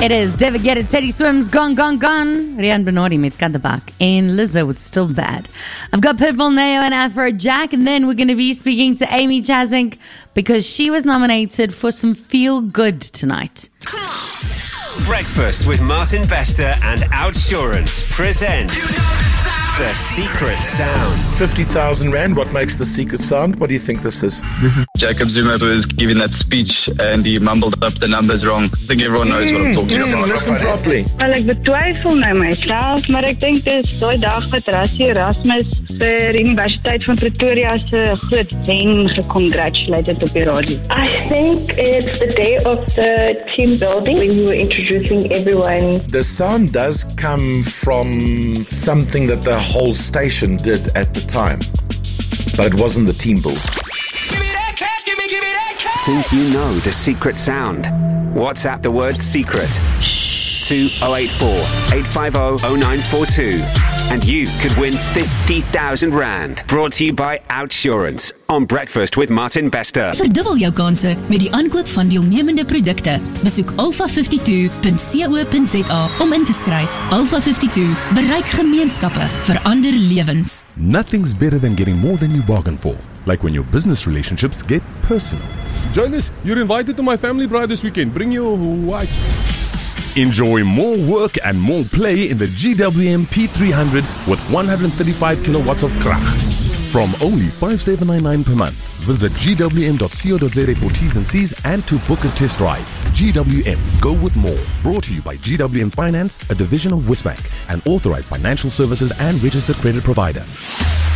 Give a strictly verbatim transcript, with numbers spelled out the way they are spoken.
It is David Guetta, Teddy Swims, Gone, Gone, Gone. Rian Bernardi met Kadabak and Lizzo with Still Bad. I've got Pitbull, Neo and Afrojack, and then we're going to be speaking to Amy Chazink because she was nominated for some Feel Good tonight. Breakfast with Martin Bester and Outsurance present The Secret Sound. fifty thousand rand, what makes The Secret Sound? What do you think this is? This is Jacob Zuma was giving that speech and he mumbled up the numbers wrong. I think everyone knows what I'm talking Listen, about. listen properly. Wel, ek betwyfel nou myself, maar ek dink dis daai dag wat Rassie Erasmus vir Universiteit van Pretoria se groot wen gecongratulated op die radio. I think it's the day of the team building when you were introducing everyone. The sound does come from something that the whole station did at the time, but it wasn't the team build. Think you know the secret sound? WhatsApp the word secret to oh eight four, eight five oh, oh nine four two and you could win fifty thousand rand. Brought to you by Outsurance on Breakfast with Martin Bester. Verdubbel jou kanse met die aankoop van deelnemende produkte. Besoek alpha fifty-two dot co dot za om in te skryf. Alpha fifty-two bereik gemeenskappe, verander lewens. Nothing's better than getting more than you bargain for. Like when your business relationships get personal. Jonas, you're invited to my family bride this weekend. Bring your wife. Enjoy more work and more play in the G W M P three hundred with one hundred thirty-five kilowatts of krag. From only five thousand seven hundred ninety-nine per month. Visit g w m dot co dot za for T's and C's and to book a test drive. G W M, go with more. Brought to you by G W M Finance, a division of Westbank, an authorized financial services and registered credit provider.